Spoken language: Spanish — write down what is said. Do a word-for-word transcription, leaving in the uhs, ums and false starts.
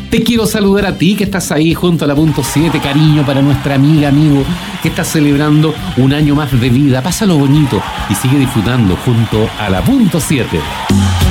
Te quiero saludar a ti que estás ahí junto a la punto siete, cariño para nuestra amiga, amigo, que está celebrando un año más de vida. Pásalo bonito y sigue disfrutando junto a la punto siete.